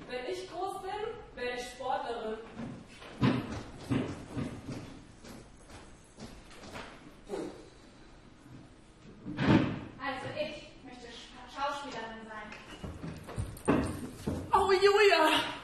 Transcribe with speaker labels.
Speaker 1: Wenn ich groß bin, werde ich Sportlerin.
Speaker 2: Also ich möchte Schauspielerin sein.
Speaker 1: Oh, Julia!